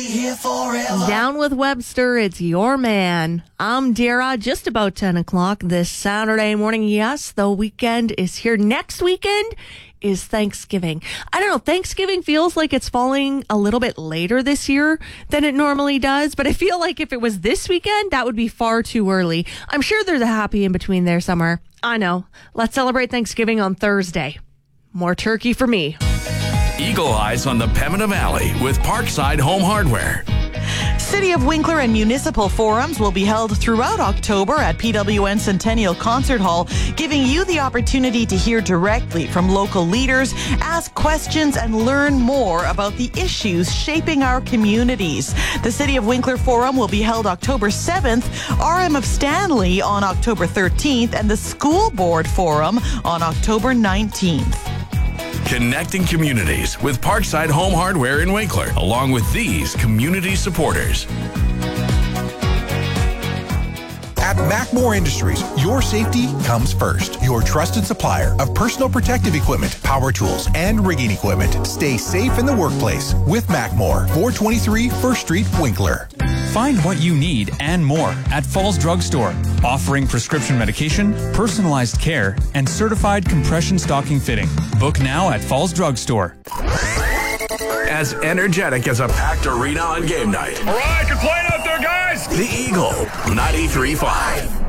Down with Webster, it's your man. I'm Dara, just about 10 o'clock this Saturday morning. Yes, the weekend is here. Next weekend is Thanksgiving. I don't know, Thanksgiving feels like it's falling a little bit later this year than it normally does, but I feel like if it was this weekend, that would be far too early. I'm sure there's a happy in between there somewhere. I know. Let's celebrate Thanksgiving on Thursday. More turkey for me. Eagle Eyes on the Pembina Valley with Parkside Home Hardware. City of Winkler and municipal forums will be held throughout October at PWN Centennial Concert Hall, giving you the opportunity to hear directly from local leaders, ask questions, and learn more about the issues shaping our communities. The City of Winkler Forum will be held October 7th, RM of Stanley on October 13th, and the School Board Forum on October 19th. Connecting communities with Parkside Home Hardware in Winkler, along with these community supporters. At Macmore Industries, your safety comes first. Your trusted supplier of personal protective equipment, power tools, and rigging equipment. Stay safe in the workplace with Macmore, 423 First Street, Winkler. Find what you need and more at Falls Drug Store, offering prescription medication, personalized care, and certified compression stocking fitting. Book now at Falls Drug Store. As energetic as a packed arena on game night. All right, you're playing out there, guys. The Eagle 93.5.